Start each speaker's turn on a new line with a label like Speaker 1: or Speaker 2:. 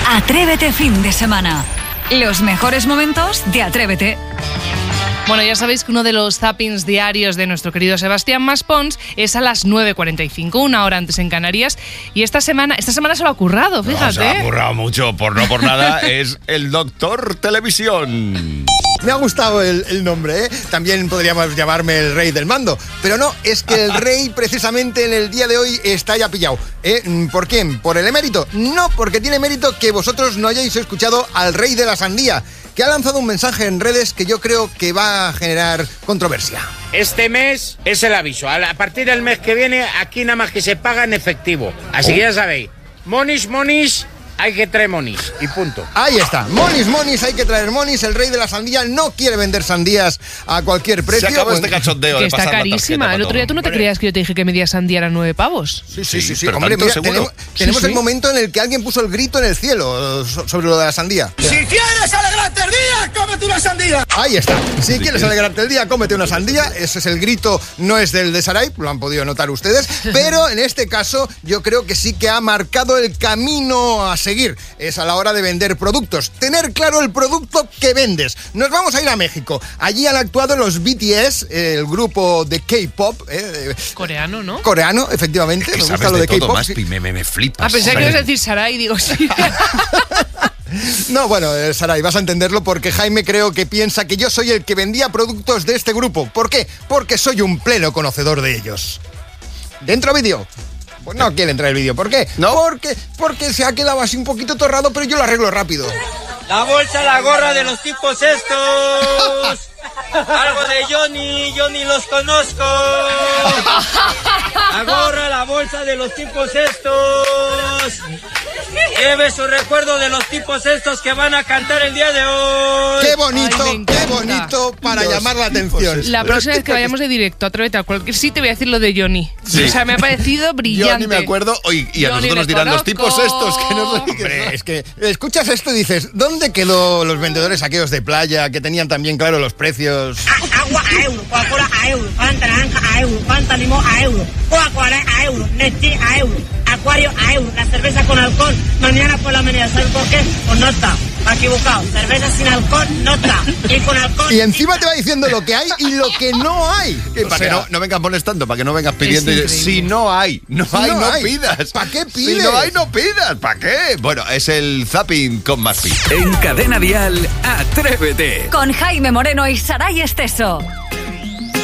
Speaker 1: Atrévete fin de semana. Los mejores momentos de Atrévete.
Speaker 2: Bueno, ya sabéis que uno de los zappings diarios de nuestro querido Sebastián Maspons es a las 9:45, una hora antes en Canarias. Y esta semana se lo ha currado, fíjate.
Speaker 3: No, se ha currado mucho, por nada, es el Doctor Televisión.
Speaker 4: Me ha gustado el nombre, ¿eh? También podríamos llamarme el Rey del Mando. Pero no, es que el Rey precisamente en el día de hoy está ya pillado. ¿Por quién? ¿Por el emérito? No, porque tiene mérito que vosotros no hayáis escuchado al Rey de la Sandía, que ha lanzado un mensaje en redes que yo creo que va a generar controversia.
Speaker 5: Este mes es el aviso. A partir del mes que viene, aquí nada más que se paga en efectivo. Así que ya sabéis, monis, hay que traer monis y punto.
Speaker 4: Ahí está, monis, hay que traer monis. El Rey de la Sandía no quiere vender sandías a cualquier precio.
Speaker 3: Se acabó este cachondeo
Speaker 2: que
Speaker 3: de
Speaker 2: está
Speaker 3: pasar
Speaker 2: carísima. El otro día tú no te creías que yo te dije que media sandía era 9 pavos.
Speaker 4: Sí.
Speaker 3: Pero
Speaker 4: Hombre,
Speaker 3: tanto,
Speaker 4: mira, tenemos el momento en el que alguien puso el grito en el cielo sobre lo de la sandía.
Speaker 6: Si quieres alegrarte el día, cómete una sandía.
Speaker 4: Ahí está. Si quieres alegrarte el día, cómete una sandía. Ese es el grito, no es del de Sarai, lo han podido notar ustedes. Pero en este caso, yo creo que sí que ha marcado el camino a seguir. Es a la hora de vender productos. Tener claro el producto que vendes. Nos vamos a ir a México. Allí han actuado los BTS, el grupo de K-pop.
Speaker 2: Coreano, ¿no?
Speaker 4: Coreano, efectivamente.
Speaker 3: Que
Speaker 4: Me
Speaker 3: sabes
Speaker 4: gusta lo de
Speaker 3: todo,
Speaker 4: K-pop.
Speaker 3: Maspi, me flipas.
Speaker 2: Pensé que ibas a decir Sarai, digo sí.
Speaker 4: No, bueno, Sarai, vas a entenderlo porque Jaime creo que piensa que yo soy el que vendía productos de este grupo. ¿Por qué? Porque soy un pleno conocedor de ellos. ¿Dentro vídeo? Pues no quiere entrar el vídeo. ¿Por qué?
Speaker 3: ¿No?
Speaker 4: Porque se ha quedado así un poquito torrado, pero yo lo arreglo rápido.
Speaker 6: La bolsa, la gorra de los tipos estos. Algo de Johnny los conozco. La gorra, la bolsa de los tipos estos. Lleve su recuerdo de los tipos estos que van a cantar el día de hoy.
Speaker 4: Qué bonito,
Speaker 2: Ay, me encanta.
Speaker 4: qué bonito para llamar la atención.
Speaker 2: La próxima vez que vayamos de directo, Atrévete a cualquier sitio, voy a decir lo de Johnny.
Speaker 3: Sí.
Speaker 2: O sea, me ha parecido brillante.
Speaker 3: Yo ni me acuerdo. Y a
Speaker 2: Yo ni
Speaker 3: nosotros nos dirán
Speaker 2: le
Speaker 3: los tipos
Speaker 2: conozco.
Speaker 3: estos que nos lo
Speaker 4: Hombre, es que escuchas esto y dices, ¿dónde quedó los vendedores aquellos de playa que tenían también claro los precios?
Speaker 7: Agua a euro, Coca-Cola a euro, Fanta naranja a euro, Fanta limón a euro, Coca-Cola a euro, Nestlé a euro, Acuario a euro, la cerveza con alcohol, mañana por la mañana, ¿sabes por qué? Pues no está, va equivocado, cerveza sin alcohol no está, y con alcohol...
Speaker 4: Y encima te va diciendo lo que hay y lo que no hay.
Speaker 3: Para que no vengas molestando, para que no vengas pidiendo.
Speaker 2: increíble.
Speaker 3: Si no hay, no pidas.
Speaker 4: ¿Para qué pides?
Speaker 3: Si no hay, no pidas. ¿Para qué? Bueno, es el zapping con Maspi.
Speaker 8: En Cadena Dial, Atrévete.
Speaker 1: Con Jaime Moreno y Sarai Esteso.